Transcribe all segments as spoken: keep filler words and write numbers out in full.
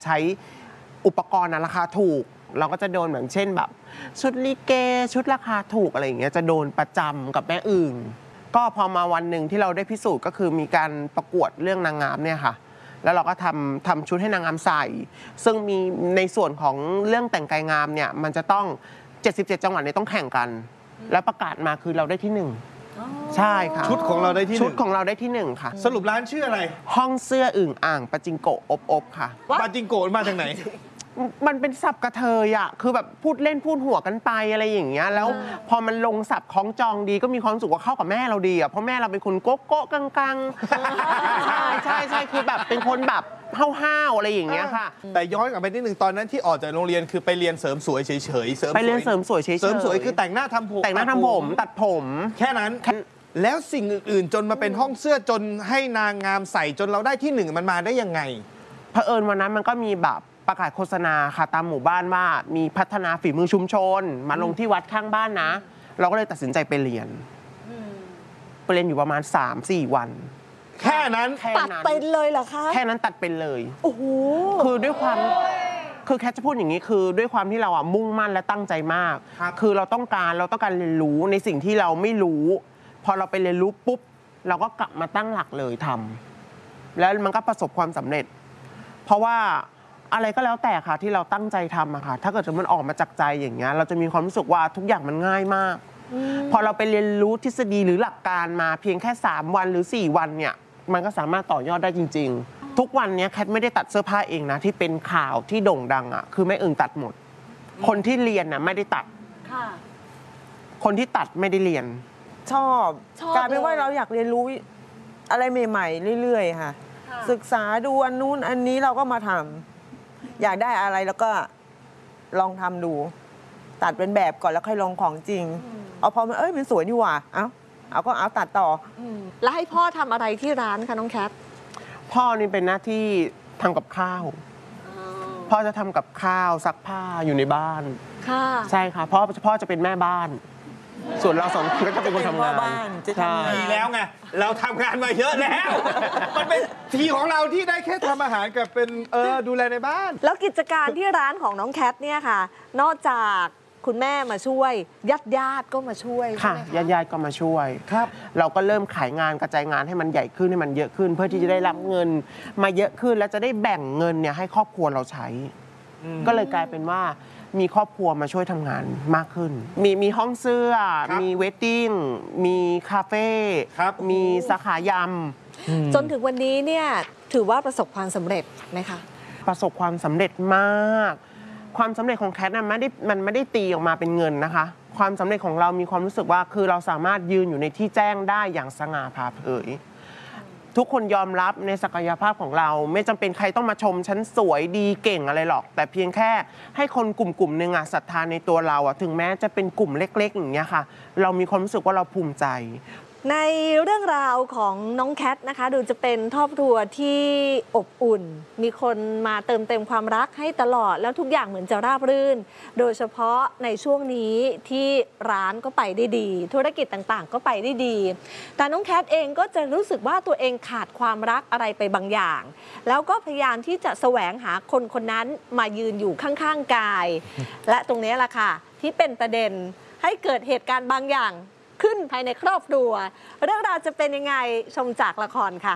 ใช้อุปกรณ์ราคาถูกเราก็จะโดนแบบเช่นแบบชุดลิเกชุดราคาถูกอะไรอย่างเงี้ยจะโดนประจำกับแม่อื่นก็พอมาวันหนึ่งที่เราได้พิสูจน์ก็คือมีการประกวดเรื่องนางงามเนี่ยค่ะแล้วเราก็ทำทำชุดให้นางงามใส่ซึ่งมีในส่วนของเรื่องแต่งกายงามเนี่ยมันจะต้องเจ็ดสิบเจ็ดจังหวัดเนี่ยต้องแข่งกันแล้วประกาศมาคือเราได้ที่หนึ่งใช่ค่ะชุดของเราได้ที่หนึ่งชุดของเราได้ที่หนึ่งค่ะสรุปร้านชื่ออะไรห้องเสื้ออึ่งอ่างปาจิงโกะอบอบค่ะปาจิงโกะมาจากไหนมันเป็นศัพท์กระเทยอะคือแบบพูดเล่นพูดหัวกันไปอะไรอย่างเงี้ยแล้วพอมันลงศัพท์คล้องจองดีก็มีความรู้สึกว่าเข้ากับแม่เราดีอะเพราะแม่เราเป็นคนโก๊ะโก๊ะกังกังใช่ใช่ใช่คือแบบเป็นคนแบบห้าวๆอะไรอย่างเงี้ยค่ะแต่ย้อนกลับไปนิดนึงตอนนั้นที่ออกจากโรงเรียนคือไปเรียนเสริมสวยเฉยๆไปเรียนเสริมสวยเฉยๆเสริมสวยคือแต่งหน้าทำผมแต่งหน้าทำผมตัดผมแค่นั้นแล้วสิ่งอื่นๆจนมาเป็นห้องเสื้อจนให้นางงามใส่จนเราได้ที่หนึ่งมันมาได้ยังไงเผอิญวันนั้นมันก็มีแบบประกาศโฆษณาค่ะตามหมู่บ้านว่ามีพัฒนาฝีมือชุมชนมาลงที่วัดข้างบ้านนะเราก็เลยตัดสินใจไปเรียนไปเรียนอยู่ประมาณ สามสี่ วันแค่นั้นตัดเป็นเลยเหรอคะแค่นั้นตัดเป็นเลยโอ้โหคือด้วยความคือแคทจะพูดอย่างนี้คือด้วยความที่เราอ่ะมุ่งมั่นและตั้งใจมากคือเราต้องการเราต้องการเรียนรู้ในสิ่งที่เราไม่รู้พอเราไปเรียนรู้ปุ๊บเราก็กลับมาตั้งหลักเลยทำแล้วมันก็ประสบความสำเร็จเพราะว่าอะไรก็แล้วแต่ค่ะที่เราตั้งใจทำอะค่ะถ้าเกิดมันออกมาจากใจอย่างเงี้ยเราจะมีความรู้สึกว่าทุกอย่างมันง่ายมากพอเราไปเรียนรู้ทฤษฎีหรือหลักการมาเพียงแค่สามวันหรือสี่วันเนี่ยมันก็สามารถต่อยอดได้จริงๆทุกวันนี้แคทไม่ได้ตัดเสื้อผ้าเองนะที่เป็นข่าวที่โด่งดังอะคือแม่อึ่งตัดหมดคนที่เรียนน่ะไม่ได้ตัดคนที่ตัดไม่ได้เรียนชอบกลายเป็นว่าเราอยากเรียนรู้อะไรใหม่ๆเรื่อยๆค่ะศึกษาดูอันนู้นอันนี้เราก็มาทำอยากได้อะไรแล้วก็ลองทำดูตัดเป็นแบบก่อนแล้วค่อยลงของจริงเอาพอมันเอ้ยมันสวยนี่หว่าเอาเอาก็เอาตัดต่อแล้วให้พ่อทำอะไรที่ร้านคะน้องแคทพ่อนี่เป็นหน้าที่ทำกับข้าวพ่อจะทำกับข้าวซักผ้าอยู่ในบ้านค่ะใช่ค่ะพ่อพ่อจะเป็นแม่บ้านส่วนเราสองคนก็จะเป็นคนทำงานใช่ดีแล้วไงเราทำงานมาเยอะแล้วมันเป็นทีของเราที่ได้แค่ทำอาหารกับเป็นเออดูแลในบ้านแล้วกิจการที่ร้านของน้องแคทเนี่ยค่ะนอกจากคุณแม่มาช่วยญาติญาติก็มาช่วยค่ะญาติญาติก็มาช่วยครับเราก็เริ่มขายงานกระจายงานให้มันใหญ่ขึ้นให้มันเยอะขึ้นเพื่อที่จะได้รับเงินมาเยอะขึ้นแล้วจะได้แบ่งเงินเนี่ยให้ครอบครัวเราใช้ก็เลยกลายเป็นว่ามีครอบครัวมาช่วยทำงานมากขึ้นมีมีห้องเสื้อมีเวดดิ้งมีคาเฟ่มีสาขายำจนถึงวันนี้เนี่ยถือว่าประสบความสำเร็จไหมคะประสบความสำเร็จมากความสำเร็จของแคทน่ะไม่ได้มันไม่ได้ตีออกมาเป็นเงินนะคะความสำเร็จของเรามีความรู้สึกว่าคือเราสามารถยืนอยู่ในที่แจ้งได้อย่างสง่าผ่าเผยทุกคนยอมรับในศักยภาพของเราไม่จำเป็นใครต้องมาชมฉันสวยดีเก่งอะไรหรอกแต่เพียงแค่ให้คนกลุ่มกลุ่มหนึ่งอะศรัทธาในตัวเราอะถึงแม้จะเป็นกลุ่มเล็กๆอย่างเงี้ยค่ะเรามีความรู้สึกว่าเราภูมิใจในเรื่องราวของน้องแคทนะคะดูจะเป็นครอบครัวที่อบอุ่นมีคนมาเติมเต็มความรักให้ตลอดแล้วทุกอย่างเหมือนจะราบรื่นโดยเฉพาะในช่วงนี้ที่ร้านก็ไปได้ดีธุรกิจต่างๆก็ไปได้ดีแต่น้องแคทเองก็จะรู้สึกว่าตัวเองขาดความรักอะไรไปบางอย่างแล้วก็พยายามที่จะแสวงหาคนคนนั้นมายืนอยู่ข้างๆกายและตรงนี้แหละค่ะที่เป็นประเด็นให้เกิดเหตุการณ์บางอย่างขึ้นภายในครอบครัวเรื่องราวจะเป็นยังไงชมจากละครค่ะ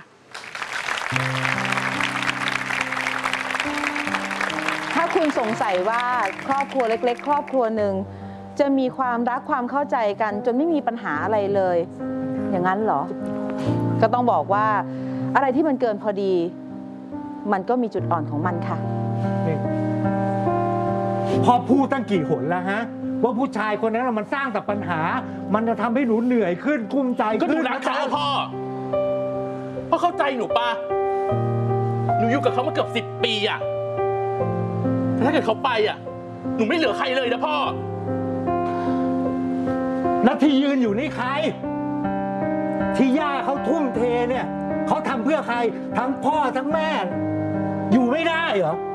ถ้าคุณสงสัยว่าครอบครัวเล็กๆครอบครัวหนึ่งจะมีความรักความเข้าใจกันจนไม่มีปัญหาอะไรเลยอย่างนั้นเหรอก็ต้องบอกว่าอะไรที่มันเกินพอดีมันก็มีจุดอ่อนของมันค่ะพอพูดตั้งกี่หนแล้วฮะว่าผู้ชายคนนั้นมันสร้างแต่ปัญหามันจะทำให้หนูเหนื่อยขึ้นกุ้มใจก็หนูรักเขาพ่อพ่อเข้าใจหนูป่ะหนูอยู่กับเขามาเกือบสิบปีอะถ้าเกิดเขาไปอะหนูไม่เหลือใครเลยนะพ่อแล้วที่ยืนอยู่นี่ใครที่ย่าเขาทุ่มเทเนี่ยเขาทำเพื่อใครทั้งพ่อทั้งแม่อยู่ไม่ได้เหรอ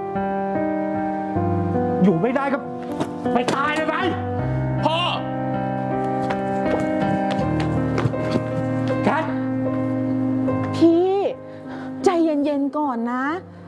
อยู่ไม่ได้ก็ไปตายเลยไหมพ่อแคทพี่ใจเย็นๆก่อนนะ